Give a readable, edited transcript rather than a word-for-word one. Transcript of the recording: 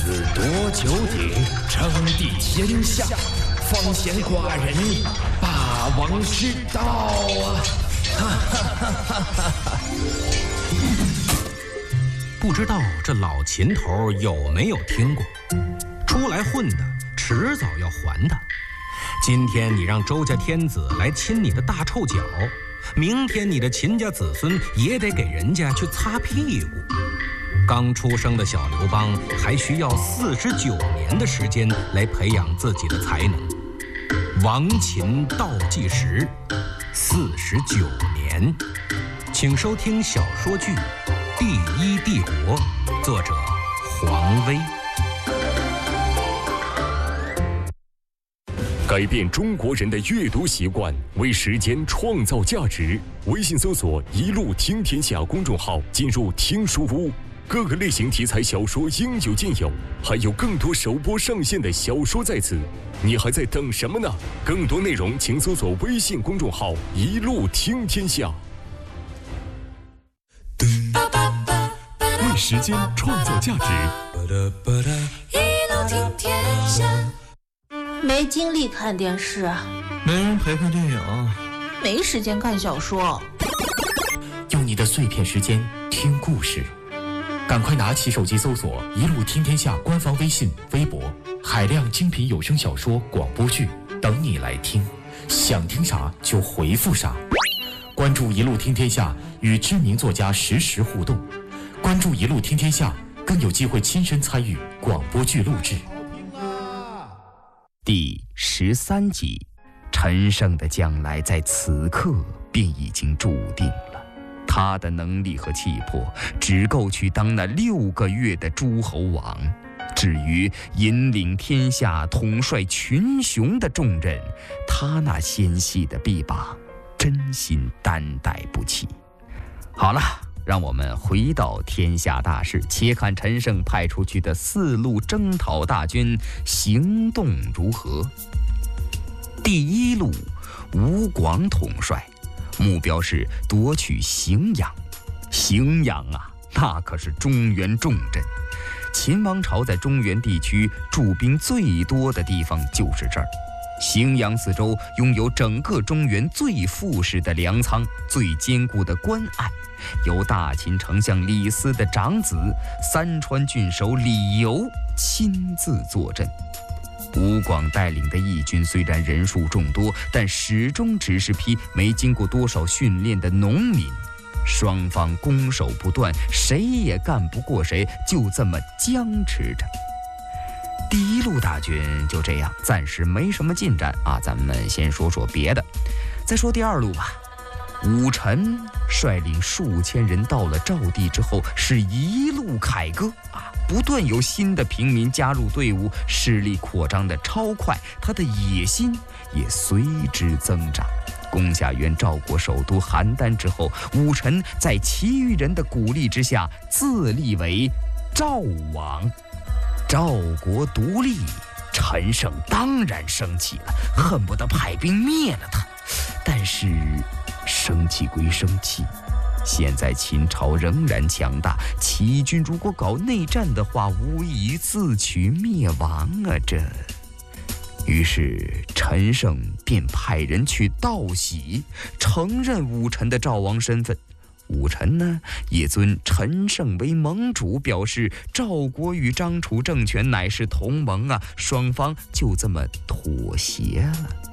子夺九鼎，称帝天下，方显寡人霸王之道啊！哈哈哈哈哈哈！ 不知道这老秦头有没有听过？出来混的，迟早要还的。今天你让周家天子来亲你的大臭脚，明天你的秦家子孙也得给人家去擦屁股。刚出生的小刘邦还需要49年的时间来培养自己的才能。亡秦倒计时，49年。请收听小说剧《第一帝国》，作者黄威。 改变中国人的阅读习惯，为时间创造价值。微信搜索“一路听天下”公众号，进入听书屋，各个类型题材小说应有尽有，还有更多首播上线的小说在此，你还在等什么呢？更多内容请搜索微信公众号“一路听天下”。为时间创造价值， 一路听天下。没精力看电视， 没人陪看电影， 没时间看小说。 用你的碎片时间听故事，赶快拿起手机搜索“一路听天下”官方微信、微博，海量精品有声小说、广播剧等你来听。想听啥就回复啥。关注“一路听天下”，与知名作家实时互动。关注“一路听天下”，更有机会亲身参与广播剧录制。第13集，陈胜的将来在此刻便已经注定了。他的能力和气魄只够去当那6个月的诸侯王，至于引领天下、统帅群雄的重任，他那纤细的臂膀真心担待不起。好了，让我们回到天下大事，且看陈胜派出去的4路征讨大军行动如何。第1路，吴广统帅，目标是夺取荥阳。荥阳啊，那可是中原重镇，秦王朝在中原地区驻兵最多的地方就是这儿。荥阳四周拥有整个中原最富实的粮仓、最坚固的关隘，由大秦丞相李斯的长子三川郡守李由亲自坐镇。吴广带领的义军虽然人数众多，但始终只是批没经过多少训练的农民，双方攻守不断，谁也干不过谁，就这么僵持着。第1路大军就这样，暂时没什么进展啊。咱们先说说别的。再说第2路吧。武臣率领数千人到了赵地之后，是一路凯歌啊，不断有新的平民加入队伍，势力扩张的超快，他的野心也随之增长。攻下原赵国首都邯郸之后，武臣在其余人的鼓励之下，自立为赵王。赵国独立，陈胜当然生气了，恨不得派兵灭了他。但是生气归生气，现在秦朝仍然强大，齐军如果搞内战的话，无异于自取灭亡啊！于是陈胜便派人去道喜，承认武臣的赵王身份。武臣呢，也尊陈胜为盟主，表示赵国与张楚政权乃是同盟啊，双方就这么妥协了。